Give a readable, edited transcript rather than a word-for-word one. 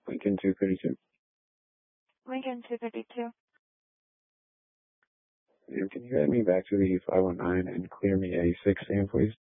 Lincoln 232. Lincoln 232. Ma'am, can you get me back to the 519 and clear me a 6 stand, please?